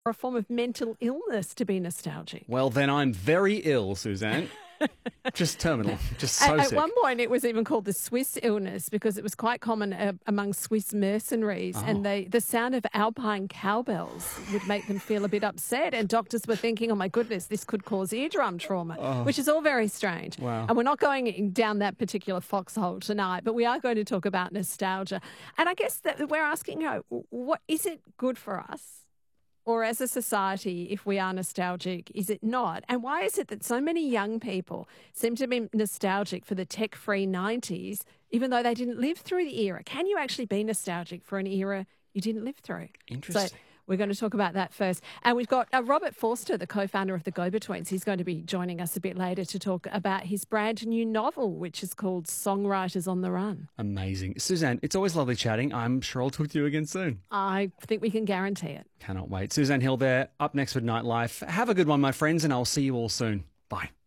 or a form of mental illness to be nostalgic. Well, then I'm very ill, Suzanne. Just terminal. Just so At sick. one point, it was even called the Swiss illness because it was quite common among Swiss mercenaries, and the sound of Alpine cowbells would make them feel a bit upset. And doctors were thinking, "Oh my goodness, this could cause eardrum trauma," which is all very strange. Wow. And we're not going down that particular foxhole tonight, but we are going to talk about nostalgia. And I guess that we're asking, what is it good for us? Or as a society, if we are nostalgic, is it not? And why is it that so many young people seem to be nostalgic for the tech-free 90s, even though they didn't live through the era? Can you actually be nostalgic for an era you didn't live through? Interesting. So we're going to talk about that first. And we've got Robert Forster, the co-founder of the Go-Betweens. He's going to be joining us a bit later to talk about his brand new novel, which is called Songwriters on the Run. Amazing. Suzanne, it's always lovely chatting. I'm sure I'll talk to you again soon. I think we can guarantee it. Cannot wait. Suzanne Hill there, up next with Nightlife. Have a good one, my friends, and I'll see you all soon. Bye.